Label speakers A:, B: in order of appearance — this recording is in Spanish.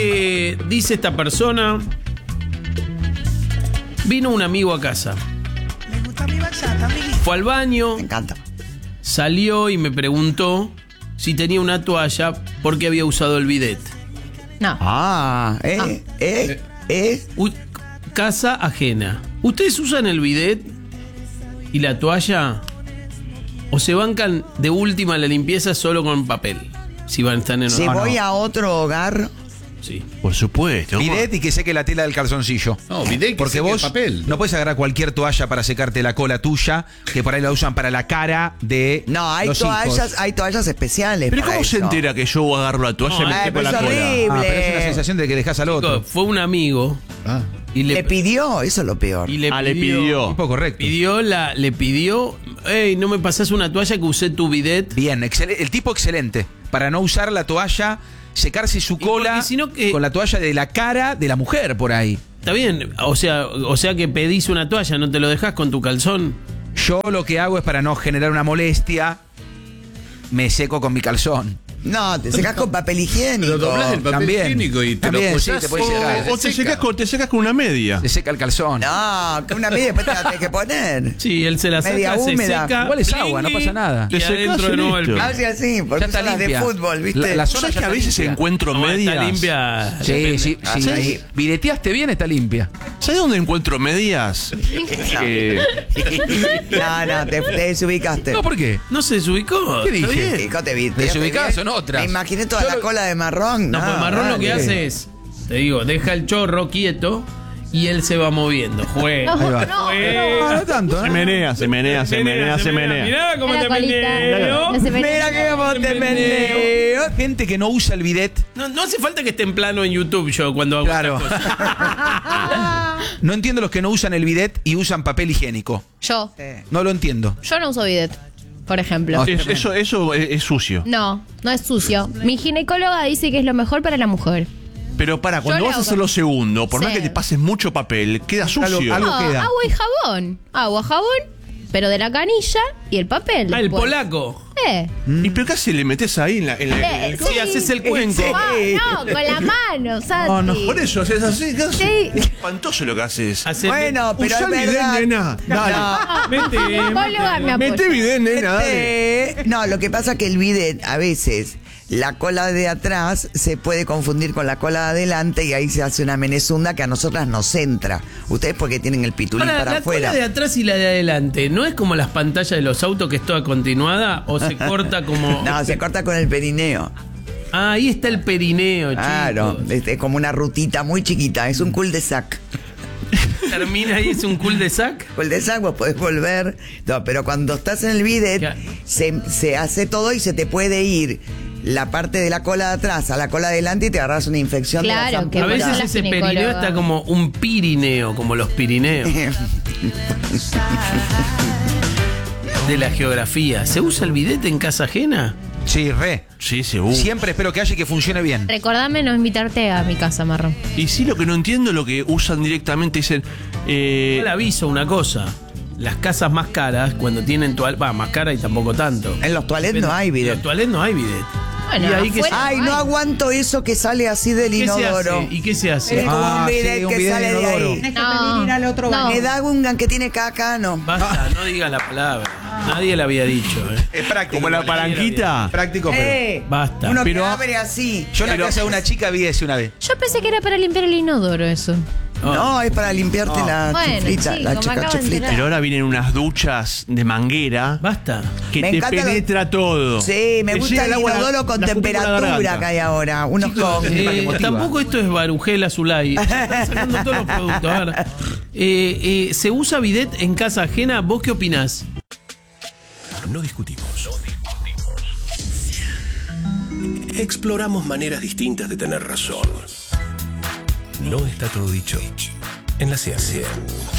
A: dice esta persona, vino un amigo a casa.
B: Me gusta mi bachata, amiguito.
A: Fue al baño,
C: Me encanta.
A: salió y me preguntó si tenía una toalla porque había usado el bidet.
D: No.
A: Casa ajena. ¿Ustedes usan el bidet y la toalla? ¿O se bancan de última la limpieza solo con papel? Si van a estar en
C: Si
A: no.
C: voy a otro hogar,
A: Sí.
E: Por supuesto.
F: Bidet y que seque la tela del calzoncillo.
G: No, bidet que
F: Porque
G: seque el
F: vos
G: papel.
F: no puedes agarrar cualquier toalla para secarte la cola tuya, que por ahí la usan para la cara de
C: no, hay
F: los hijos.
C: toallas especiales.
E: Pero
C: para
E: ¿cómo se
C: eso.
E: entera que yo agarro la toalla y me seco
C: pero
E: la
C: es
E: cola?
C: horrible.
F: Ah, pero es una sensación de que dejas al otro.
A: Chicos, fue un amigo
G: Ah.
A: y
C: Le pidió, eso es lo peor.
A: y le
E: Le pidió.
F: Tipo correcto.
A: le pidió, hey, ¿no me pasás una toalla que usé tu bidet?
F: Bien, el tipo excelente. Para no usar la toalla, secarse su cola
A: porque si no que-
F: con la toalla de la cara de la mujer por ahí.
A: Está bien, o sea que pedís una toalla, ¿no te lo dejás con tu calzón?
F: Yo lo que hago es para no generar una molestia, me seco con mi calzón.
C: No, te secas con papel higiénico.
G: Lo doblás del papel
F: También.
G: higiénico y te
F: También,
G: lo
F: sí,
G: apoyás.
F: te puedes secar.
E: O te secas con una media.
F: Se seca el calzón.
C: No, que una media después te la tenés que poner.
A: Sí, él se la saca,
C: Media
A: se
C: húmeda.
A: seca.
F: Igual es agua, no
A: plingui,
F: pasa nada.
A: Y
E: Te
A: adentro
E: secás
A: de
E: y
A: nuevo el
E: listo.
A: pling.
C: Casi así, porque
F: Ya está
C: son las de
F: limpia.
C: fútbol, ¿viste?
F: La zona
E: ¿Sabes
F: ya
E: que a
F: está
E: veces
F: limpia.
E: encuentro
A: No,
E: medias?
A: está limpia.
F: Sí,
A: depende.
F: sí, sí.
E: ¿Sí?
F: Videteaste bien, está limpia.
E: ¿Sabes dónde encuentro medias?
C: No, te desubicaste.
F: No, ¿por qué?
A: No se desubicó.
F: ¿Qué
A: está
F: dije?
A: bien.
C: Chico, te vi.
F: Desubicadas son otras.
C: Me imaginé toda
F: Yo
C: la
F: lo-
C: cola de marrón.
A: No, pues Marrón lo que
C: dale.
A: hace es, te digo, deja el chorro quieto y él se va moviendo. Juega.
D: No,
F: va.
D: no,
F: No, no tanto,
E: Se
F: ¿eh?
E: menea, se menea, se menea, se menea.
A: Mirá cómo
D: La
A: te
D: colita.
A: meneo.
D: No se menea.
C: Mira que como te meneo.
F: Gente que no usa el bidet,
A: No hace falta que esté en plano en YouTube yo cuando hago
F: Claro.
A: estas cosas.
F: no entiendo los que no usan el bidet y usan papel higiénico.
D: Yo
F: No lo entiendo.
D: no uso bidet, por ejemplo.
E: Eso es sucio.
D: No es sucio. Mi ginecóloga dice que es lo mejor para la mujer.
E: Pero cuando
D: Yo
E: vas a
D: le
E: hacer
D: hago.
E: lo segundo, por
D: Sí.
E: más que te pases mucho papel, queda sucio.
F: algo
D: No,
F: queda.
D: agua y jabón. Agua, jabón, pero de la canilla y el papel.
A: Ah, el
D: después.
A: polaco.
E: ¿Y pero qué haces? ¿Le metes ahí en el
A: Sí, haces el cuenco.
D: No, con la mano, Santi.
E: Por eso haces así. ¿Qué haces?
D: Sí.
E: Es espantoso lo que haces.
A: Haces-
C: Bueno, pero
E: Usá
C: es
E: el bidet,
C: verdad.
E: nena. Dale.
A: Mete,
D: Mi ginecóloga me apoya.
E: Mete bidet, nena, dale.
C: No, lo que pasa es que el bidet, a veces, la cola de atrás se puede confundir con la cola de adelante y ahí se hace una menezunda que a nosotras nos entra. Ustedes porque tienen el pitulín
A: Ahora,
C: para
A: la
C: afuera.
A: cola de atrás y la de adelante, ¿no es como las pantallas de los autos que es toda continuada o se corta como...
C: No, se corta con el perineo.
A: Ah, ahí está el perineo,
C: Claro,
A: chicos.
C: es como una rutita muy chiquita, es un cul-de-sac.
A: Termina ahí, es un cul-de-sac.
C: Cul-de-sac vos podés volver. No, pero cuando estás en el bidet,
A: Claro.
C: se hace todo y se te puede ir la parte de la cola de atrás a la cola de adelante y te agarras una infección
D: Claro,
C: de
D: que
C: la
A: A
D: bueno.
A: veces
D: la
A: ese
D: ginecóloga.
A: perineo está como un pirineo, como los Pirineos de la geografía. ¿Se usa el bidet en casa ajena?
F: Sí, re.
E: Sí, seguro.
F: Siempre espero que haya y que funcione bien.
D: Recordame no invitarte a mi casa, Marrón.
E: Y sí, lo que no entiendo es lo que usan directamente. Dicen.
A: Yo le aviso una cosa. Las casas más caras, cuando tienen toalete, más cara y tampoco tanto.
C: En los toilettes no hay
A: En
C: bidet.
A: los toilettes no hay bidet.
D: Bueno,
A: y ahí que
D: afuera
C: Ay, no aguanto eso que sale así del
A: ¿Qué se
C: inodoro.
A: hace? ¿Y qué se hace?
C: Es como un
F: sí,
C: bidet
F: un
C: que
F: bidet
C: sale de
F: inodoro.
C: ahí.
B: Tienes que pedir ir al otro
D: No.
B: baño.
C: Me da un que tiene caca, no.
A: Basta, no diga la palabra. Nadie la había dicho,
F: Es práctico.
E: Como la palanquita.
F: Práctico, pero.
A: Basta.
C: Uno
E: pero-
C: que abre así.
F: Yo en la casa de una chica vi ese una vez.
D: Yo pensé que era para limpiar el inodoro eso.
C: No, es para limpiarte la
D: Bueno,
C: chuflita,
D: chico,
C: la
D: me acabo de
C: chuflita.
D: enterar.
E: Pero ahora vienen unas duchas de manguera
A: Basta.
E: que
C: Me
E: te
C: encanta lo-
E: penetra todo.
C: Sí, me
E: Te
C: gusta
E: llega
C: el
E: agua a la-
C: inodoro con
E: la escupe por la
C: temperatura
E: garganta.
C: que hay ahora. Unos con...
A: Tampoco esto es Barugel Azulay. Están sacando todos los productos. A ver. ¿Se usa bidet en casa ajena? ¿Vos qué opinás?
H: No discutimos. Exploramos maneras distintas de tener razón. No está todo dicho en la ciencia.